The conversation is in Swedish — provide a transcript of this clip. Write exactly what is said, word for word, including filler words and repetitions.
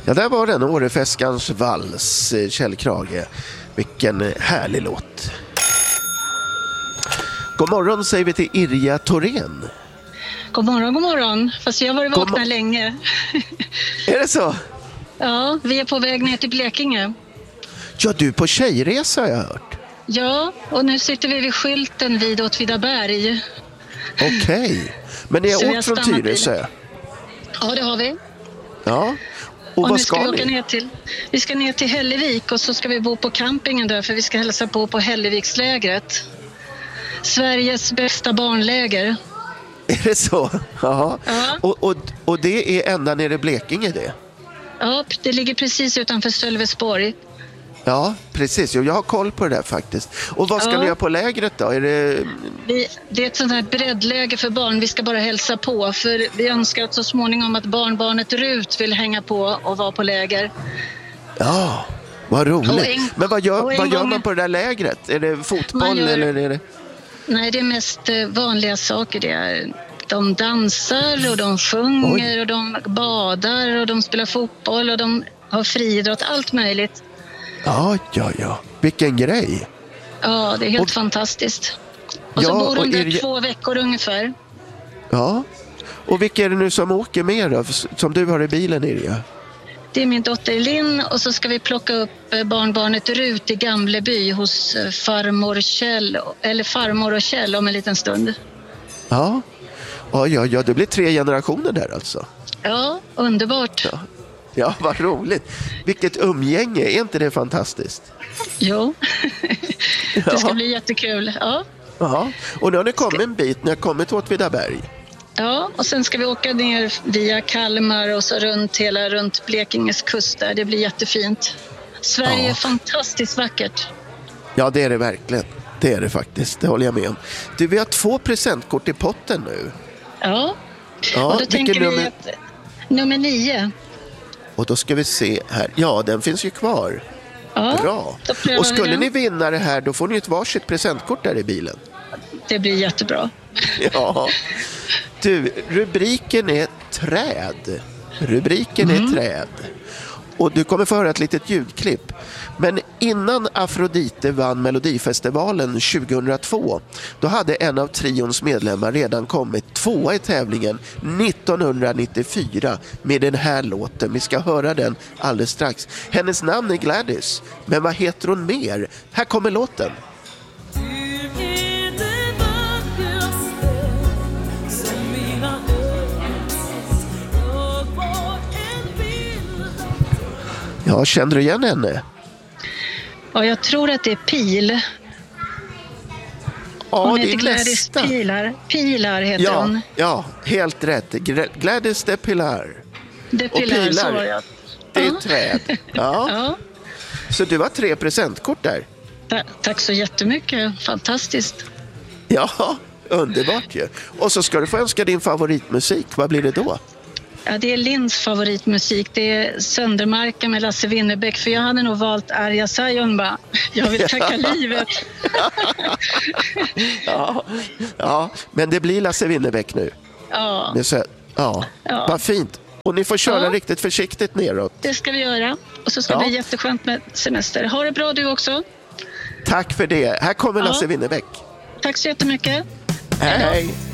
Ja, där var den, Årefeskans vals, Kjell Krage. Vilken härlig låt. God morgon säger vi till Irja Thorén. God morgon, god morgon. Fast jag har varit vakna god... länge. Är det så? Ja, vi är på väg ner till Blekinge. Ja, du på tjejresa har jag hört. Ja, och nu sitter vi vid skylten vid Åtvidaberg. Okej, okay. Men ni har åkt från Tyresö? Ja, det har vi. Ja, och, och vad nu ska, ska vi åka ni? ner till? Vi ska ner till Hällevik och så ska vi bo på campingen där för vi ska hälsa på på Hällevikslägret. Sveriges bästa barnläger. Är det så? Jaha. Ja. Och, och, och det är ända nere i Blekinge det? Ja, det ligger precis utanför Sölvesborg. Ja, precis. Jag har koll på det där faktiskt. Och vad ska ja. ni göra på lägret då? Är det... Vi, det är ett sånt här breddläger för barn. Vi ska bara hälsa på. För vi önskar att så småningom att barnbarnet Rut vill hänga på och vara på läger. Ja, vad roligt. En, Men vad gör, vad gör gång... man på det där lägret? Är det fotboll gör... eller är det... Nej, det är mest vanliga saker. Det är... De dansar och de sjunger Oj. och de badar och de spelar fotboll och de har friidrott. Allt möjligt. Ja, ja, ja. Vilken grej. Ja, det är helt och, fantastiskt. Och ja, så bor de där det... två veckor ungefär. Ja, och vilka är det nu som åker med då? Som du har i bilen, Irja? Det är min dotter Linn och så ska vi plocka upp barnbarnet Rut i Gamleby hos farmor Kjell, eller farmor och Kjell om en liten stund. Ja, ja, ja, ja det blir tre generationer där alltså. Ja, underbart. Ja. Ja, vad roligt. Vilket umgänge, är inte det fantastiskt? Jo, det ska ja. bli jättekul. Ja. Ja, och nu har ni kommit en bit, ni har kommit till Åtvidaberg. Ja, och sen ska vi åka ner via Kalmar och så runt hela runt Blekinges kust där. Det blir jättefint. Sverige ja. är fantastiskt vackert. Ja, det är det verkligen. Det är det faktiskt, det håller jag med om. Du, vi har två presentkort i potten nu. Ja, ja och då tänker vi nummer... att nummer nio. Och då ska vi se här. Ja, den finns ju kvar. Ja, bra. Och skulle ni vinna det här, då får ni ett varsitt presentkort där i bilen. Det blir jättebra. Ja. Du, rubriken är träd. Rubriken mm. är träd. Och du kommer få höra ett litet ljudklipp. Men innan Afrodite vann Melodifestivalen tjugohundratvå, då en en av trions medlemmar redan kommit tvåa i tävlingen nittonhundranittiofyra med den här låten. Vi ska höra den alldeles strax. Hennes namn är Gladys, men vad heter hon mer? Här kommer låten. Ja, känner du igen henne? Ja, jag tror att det är Pil. Ja, hon det heter är Gladys nästa. Pilar. Pilar heter ja, hon. Ja, helt rätt. Gladys de Pilar. De Pilar, Pilar, så var jag. det är ja. träd. Ja. ja. Så du har tre presentkort där. Ta- tack så jättemycket. Fantastiskt. Ja, underbart ju. Och så ska du få önska din favoritmusik. Vad blir det då? Ja, det är Linns favoritmusik. Det är Söndermarken med Lasse Winnerbäck. För jag hade nog valt Arja Saijonmaa. Jag vill tacka livet. ja, ja, men det blir Lasse Winnerbäck nu. Ja. Det så, ja. ja, vad fint. Och ni får köra ja. riktigt försiktigt neråt. Det ska vi göra. Och så ska ja. det bli jätteskönt med semester. Ha det bra du också. Tack för det. Här kommer ja. Lasse Winnerbäck. Tack så jättemycket. Hej, hej.